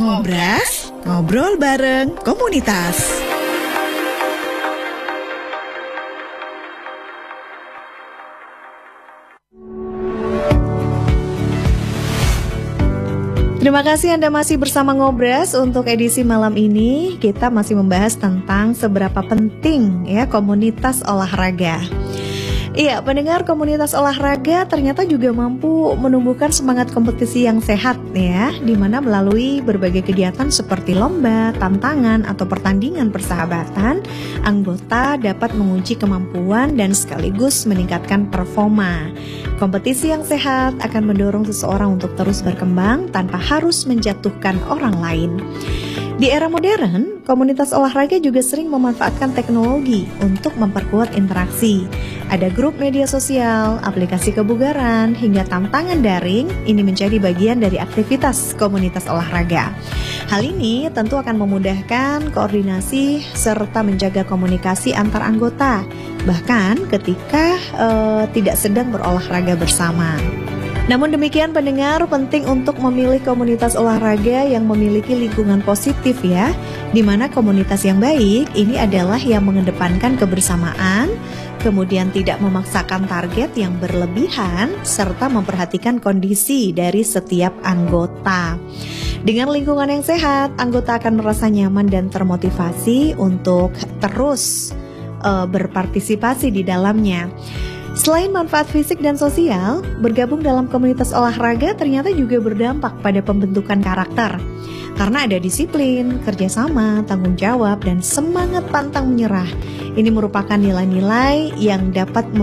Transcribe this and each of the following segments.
Ngobras, ngobrol bareng komunitas. Terima kasih Anda masih bersama Ngobras. Untuk edisi malam ini kita masih membahas tentang seberapa penting ya komunitas olahraga. Iya, pendengar, komunitas olahraga ternyata juga mampu menumbuhkan semangat kompetisi yang sehat ya, di mana melalui berbagai kegiatan seperti lomba, tantangan, atau pertandingan persahabatan, anggota dapat menguji kemampuan dan sekaligus meningkatkan performa. Kompetisi yang sehat akan mendorong seseorang untuk terus berkembang tanpa harus menjatuhkan orang lain. Di era modern, komunitas olahraga juga sering memanfaatkan teknologi untuk memperkuat interaksi. Ada grup media sosial, aplikasi kebugaran, hingga tantangan daring. Ini menjadi bagian dari aktivitas komunitas olahraga. Hal ini tentu akan memudahkan koordinasi serta menjaga komunikasi antar anggota, bahkan ketika tidak sedang berolahraga bersama. Namun demikian pendengar, penting untuk memilih komunitas olahraga yang memiliki lingkungan positif ya, di mana komunitas yang baik ini adalah yang mengedepankan kebersamaan, kemudian tidak memaksakan target yang berlebihan, serta memperhatikan kondisi dari setiap anggota. Dengan lingkungan yang sehat, anggota akan merasa nyaman dan termotivasi untuk terus berpartisipasi di dalamnya. Selain manfaat fisik dan sosial, bergabung dalam komunitas olahraga ternyata juga berdampak pada pembentukan karakter. Karena ada disiplin, kerjasama, tanggung jawab, dan semangat pantang menyerah. Ini merupakan nilai-nilai yang dapat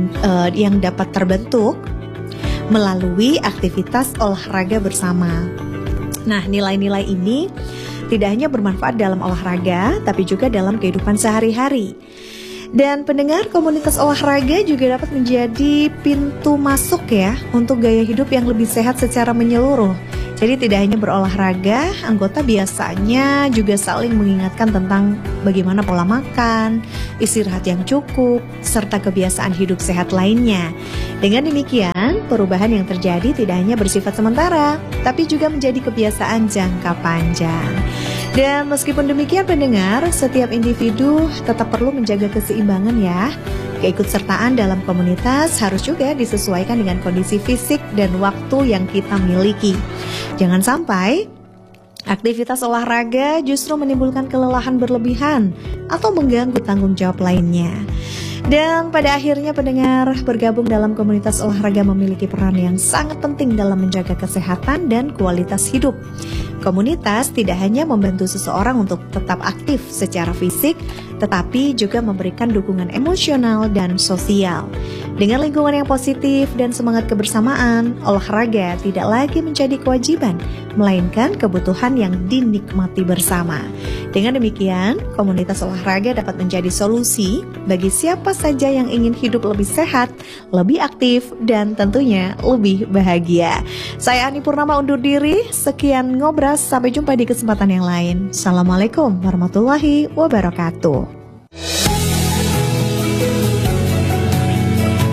terbentuk melalui aktivitas olahraga bersama. Nah, nilai-nilai ini tidak hanya bermanfaat dalam olahraga, tapi juga dalam kehidupan sehari-hari. Dan pendengar, komunitas olahraga juga dapat menjadi pintu masuk ya untuk gaya hidup yang lebih sehat secara menyeluruh. Jadi tidak hanya berolahraga, anggota biasanya juga saling mengingatkan tentang bagaimana pola makan, istirahat yang cukup, serta kebiasaan hidup sehat lainnya. Dengan demikian, perubahan yang terjadi tidak hanya bersifat sementara, tapi juga menjadi kebiasaan jangka panjang. Dan meskipun demikian pendengar, setiap individu tetap perlu menjaga keseimbangan ya. Keikutsertaan dalam komunitas harus juga disesuaikan dengan kondisi fisik dan waktu yang kita miliki. Jangan sampai aktivitas olahraga justru menimbulkan kelelahan berlebihan atau mengganggu tanggung jawab lainnya. Dan pada akhirnya pendengar, bergabung dalam komunitas olahraga memiliki peran yang sangat penting dalam menjaga kesehatan dan kualitas hidup. Komunitas tidak hanya membantu seseorang untuk tetap aktif secara fisik, tetapi juga memberikan dukungan emosional dan sosial. Dengan lingkungan yang positif dan semangat kebersamaan, olahraga tidak lagi menjadi kewajiban, melainkan kebutuhan yang dinikmati bersama. Dengan demikian, komunitas olahraga dapat menjadi solusi bagi siapa saja yang ingin hidup lebih sehat, lebih aktif, dan tentunya lebih bahagia. Saya Ani Purnama undur diri, sekian Ngobras, sampai jumpa di kesempatan yang lain. Assalamualaikum warahmatullahi wabarakatuh.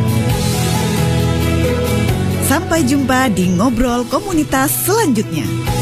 Sampai jumpa di Ngobrol Komunitas selanjutnya.